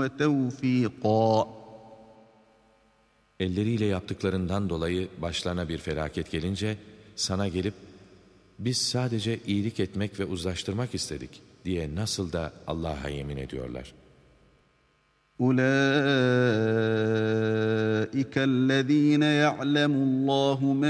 وَتَوْفِيقًا. Elleriyle yaptıklarından dolayı başlarına bir felaket gelince sana gelip biz sadece iyilik etmek ve uzlaştırmak istedik diye nasıl da Allah'a yemin ediyorlar. أُولَٰئِكَ الَّذ۪ينَ يَعْلَمُ اللّٰهُ